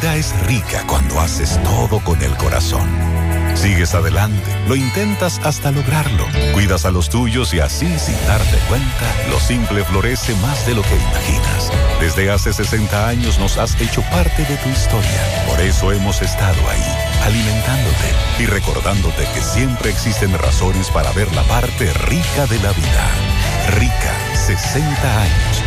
vida es rica cuando haces todo con el corazón. Sigues adelante, lo intentas hasta lograrlo. Cuidas a los tuyos y así, sin darte cuenta, lo simple florece más de lo que imaginas. Desde hace 60 años nos has hecho parte de tu historia. Por eso hemos estado ahí, alimentándote y recordándote que siempre existen razones para ver la parte rica de la vida. Rica, 60 años.